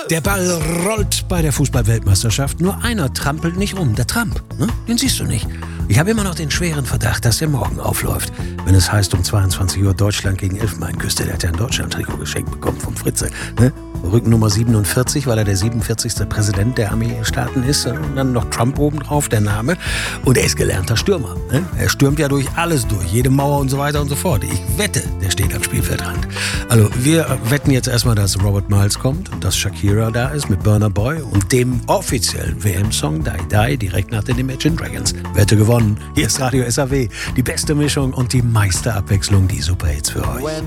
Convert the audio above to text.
Der Ball rollt bei der Fußball-Weltmeisterschaft. Nur einer trampelt nicht um, der Trump. Ne? Den siehst du nicht. Ich habe immer noch den schweren Verdacht, dass der morgen aufläuft. Wenn es heißt, um 22 Uhr Deutschland gegen Elfenbeinküste. Der hat ja ein Deutschland-Trikot geschenkt bekommen vom Fritze. Ne? Rückennummer 47, weil er der 47. Präsident der Armeestaaten ist. Und dann noch Trump obendrauf, der Name. Und er ist gelernter Stürmer. Ne? Er stürmt ja durch alles durch, jede Mauer und so weiter und so fort. Ich wette, der steht am Spielfeldrand. Also wir wetten jetzt erstmal, dass Robert Miles kommt und dass Shakira da ist mit Burna Boy und dem offiziellen WM-Song Die Die direkt nach den Imagine Dragons. Wette gewonnen. Hier ist Radio SAW. Die beste Mischung und die meiste Abwechslung, die Superhits für euch.